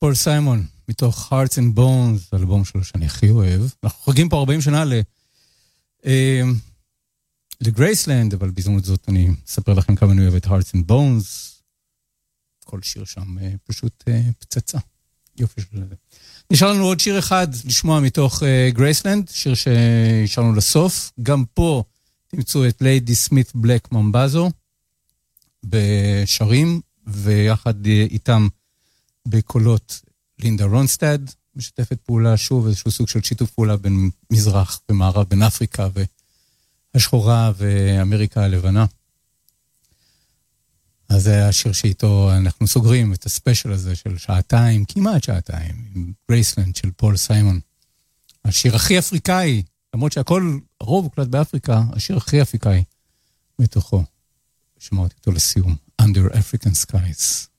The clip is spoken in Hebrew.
פול סיימון, מתוך Hearts and Bones, האלבום שלו שאני הכי אוהב. אנחנו חוגגים פה 40 שנה לגרייסלנד, אבל בהזדמנות זאת אני אספר לכם כמה אני אוהב את Hearts and Bones. כל שיר שם פשוט פצצה. יופי של זה. נשאר לנו עוד שיר אחד לשמוע מתוך גרייסלנד, שיר שהשארנו לסוף. גם פה תמצאו את ליידי סמית בלק ממבזו בשרים, ויחד איתם בקולות לינדה רונסטד, משתפת פעולה שוב, איזשהו סוג של שיתוף פעולה בין מזרח ומערב, בין אפריקה והשחורה ואמריקה הלבנה. אז זה השיר שאיתו אנחנו סוגרים את הספיישל הזה של שעתיים, כמעט שעתיים, עם גרייסלנד של פול סיימון. השיר הכי אפריקאי, למרות שהכל, הרוב הוקלט באפריקה, השיר הכי אפריקאי מתוכו. שמעתי אותו לסיום, Under African Skies.